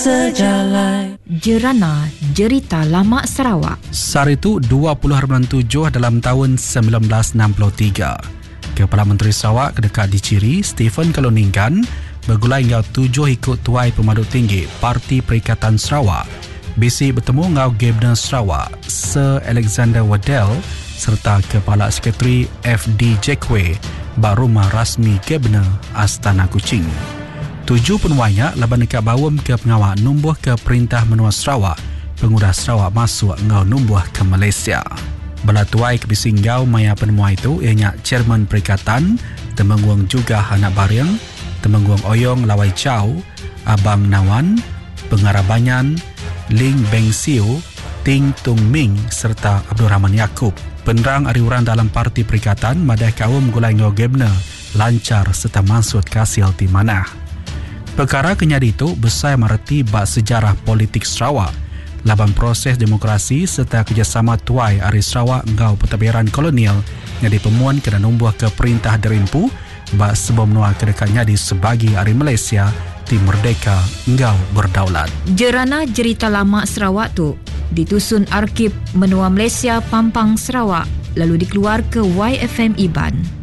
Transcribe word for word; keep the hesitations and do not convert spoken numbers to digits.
sejalan. Jerana Jerita Lama Sarawak. Sehari itu dua puluh hari bulan tujuh dalam tahun sembilan belas enam puluh tiga. Kepala Menteri Sarawak kedekat diciri Stephen Kaloningkan bergulai ngau tujuh ikut tuai pemaduk tinggi Parti Perikatan Sarawak. Bisi bertemu ngau Gubernur Sarawak Sir Alexander Waddell serta Kepala Sekretari F D Jackway bak rumah rasmi Gubernur Astana Kuching. Tujuh penuainya laban dekat bawam ke pengawal numbuh ke Perintah Menua Sarawak, pengudah Sarawak masuk ngau numbuh ke Malaysia. Bala tuai ke bisinggau maya penemua itu ianya Chairman Perikatan, Temenggung juga Anak Baryang, Temenggung Oyong Lawai Chow, Abang Nawan, Pengarah Banyan, Ling Beng Siu, Ting Tung Ming serta Abdul Rahman Yaakob. Penerang ariuran dalam Parti Perikatan madai kaum gulai ngau Gubernur lancar serta maksud kasil di mana. Perkara kenyadi itu besar mereti bak sejarah politik Sarawak, laban proses demokrasi serta kerjasama tuai Ari Sarawak ngau pentadbiran kolonial yang dipemuan kena numbuh ke Perintah Derimpu bak sebab menua kedekatnya di sebagi Ari Malaysia di merdeka ngau berdaulat. Jerana Jerita Lama Sarawak tu ditusun Arkib Menua Malaysia Pampang Sarawak lalu dikeluar ke Y F M Iban.